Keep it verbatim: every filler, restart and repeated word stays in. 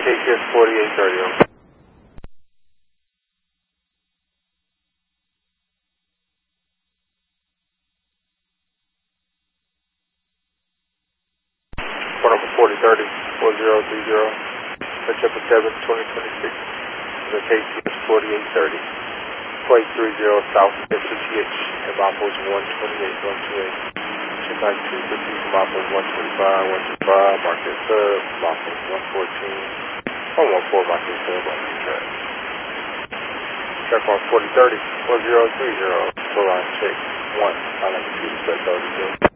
K T S forty-eight thirty. Phone number forty thirty, four zero three zero. September seventh, twenty twenty-six. The K T S forty-eight thirty. Plate three zero South S H H and Maples one twenty-eight, one twenty-eight. Check out two fifty from Maples one twenty-five, one twenty-five. Market sub, Maples one fourteen. one one four market sub on the track. Check on forty thirty, four zero three zero. Full line check one. I like to see the thirty.